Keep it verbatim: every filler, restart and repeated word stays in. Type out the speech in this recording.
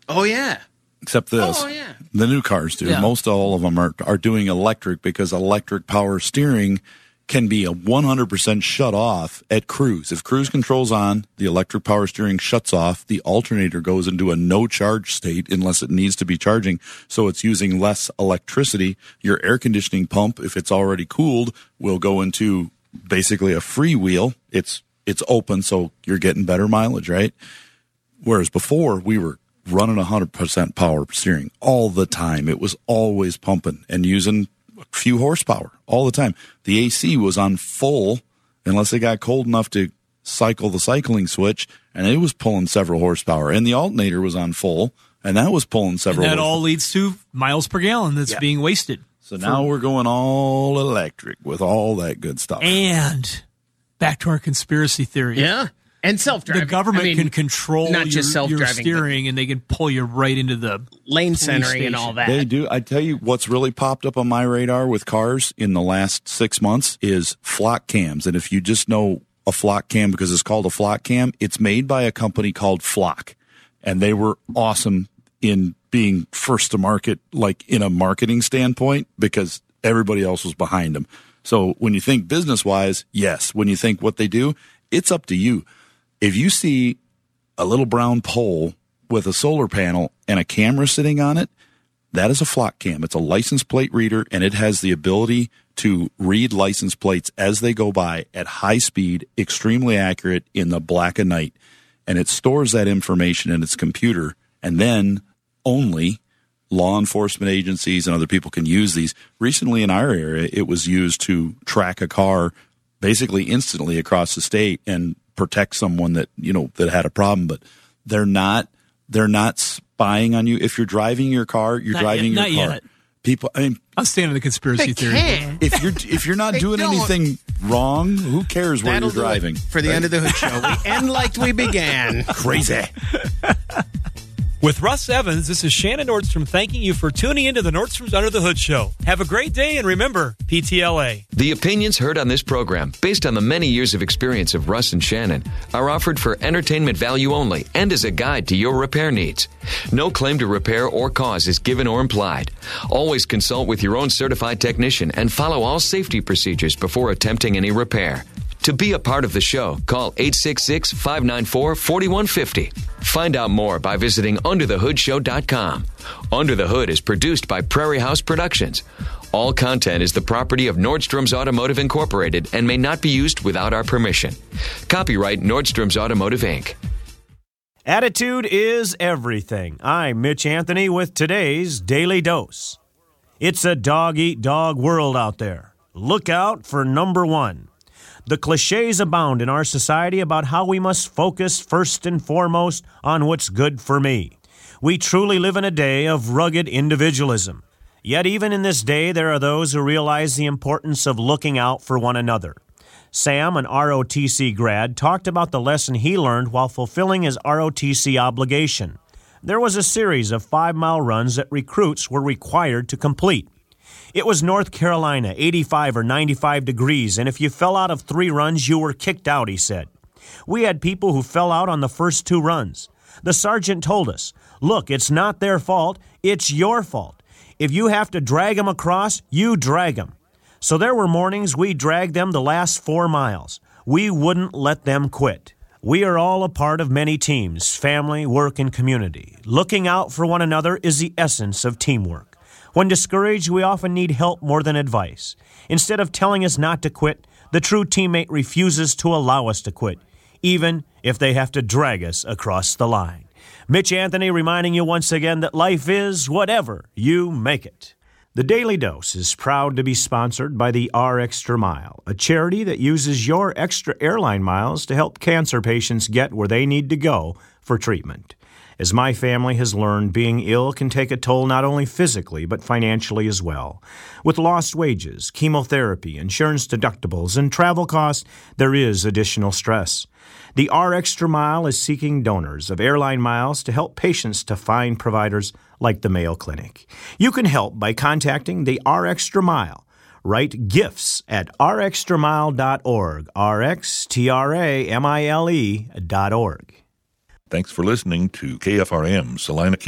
Oh, yeah. Except this. Oh, yeah. The new cars do. Yeah. Most all of them are, are doing electric because electric power steering can be a one hundred percent shut off at cruise. If cruise control's on, the electric power steering shuts off. The alternator goes into a no charge state unless it needs to be charging. So it's using less electricity. Your air conditioning pump, if it's already cooled, will go into basically a freewheel. It's, it's open. So you're getting better mileage, right? Whereas before we were running one hundred percent power steering all the time. It was always pumping and using a few horsepower all the time. The A C was on full unless it got cold enough to cycle the cycling switch, and it was pulling several horsepower. And the alternator was on full, and that was pulling several And that horsepower. all leads to miles per gallon that's Yeah. being wasted. So now we're going all electric with all that good stuff. And back to our conspiracy theory. Yeah. And self-driving. The government I mean, can control not your, just your self-driving, steering, and they can pull you right into the lane police centering and all station. that. They do. I tell you what's really popped up on my radar with cars in the last six months is flock cams. And if you just know a flock cam because it's called a flock cam, it's made by a company called Flock. And they were awesome in being first to market, like in a marketing standpoint, because everybody else was behind them. So when you think business wise, yes. When you think what they do, it's up to you. If you see a little brown pole with a solar panel and a camera sitting on it, that is a flock cam. It's a license plate reader, and it has the ability to read license plates as they go by at high speed, extremely accurate in the black of night. And it stores that information in its computer, and then only law enforcement agencies and other people can use these. Recently in our area, it was used to track a car basically instantly across the state and protect someone that, you know, that had a problem. But they're not, they're not spying on you. If you're driving your car, you're Not driving yet, your not car. yet. People, I mean, I'll stand on the conspiracy They theory. can. if you're, if you're not They doing don't. anything wrong, who cares where That'll you're do it driving? for the end of the Hood Show. We end like we began. Crazy. With Russ Evans, this is Shannon Nordstrom thanking you for tuning into the Nordstrom's Under the Hood Show. Have a great day, and remember, P T L A. The opinions heard on this program, based on the many years of experience of Russ and Shannon, are offered for entertainment value only and as a guide to your repair needs. No claim to repair or cause is given or implied. Always consult with your own certified technician and follow all safety procedures before attempting any repair. To be a part of the show, call eight six six, five nine four, four one five zero. Find out more by visiting under the hood show dot com. Under the Hood is produced by Prairie House Productions. All content is the property of Nordstrom's Automotive Incorporated and may not be used without our permission. Copyright Nordstrom's Automotive, Incorporated. Attitude is everything. I'm Mitch Anthony with today's Daily Dose. It's a dog-eat-dog world out there. Look out for number one. The cliches abound in our society about how we must focus first and foremost on what's good for me. We truly live in a day of rugged individualism. Yet even in this day, there are those who realize the importance of looking out for one another. Sam, an R O T C grad, talked about the lesson he learned while fulfilling his R O T C obligation. There was a series of five-mile runs that recruits were required to complete. It was North Carolina, eighty-five or ninety-five degrees, and if you fell out of three runs, you were kicked out, he said. We had people who fell out on the first two runs. The sergeant told us, look, it's not their fault, it's your fault. If you have to drag them across, you drag them. So there were mornings we dragged them the last four miles. We wouldn't let them quit. We are all a part of many teams, family, work, and community. Looking out for one another is the essence of teamwork. When discouraged, we often need help more than advice. Instead of telling us not to quit, the true teammate refuses to allow us to quit, even if they have to drag us across the line. Mitch Anthony reminding you once again that life is whatever you make it. The Daily Dose is proud to be sponsored by the R Extra Mile, a charity that uses your extra airline miles to help cancer patients get where they need to go for treatment. As my family has learned, being ill can take a toll not only physically, but financially as well. With lost wages, chemotherapy, insurance deductibles, and travel costs, there is additional stress. The R Extra Mile is seeking donors of airline miles to help patients to find providers like the Mayo Clinic. You can help by contacting the R Extra Mile. Write gifts at r extra mile dot org, R X T R A M I L E dot org. Thanks for listening to K F R M Salina,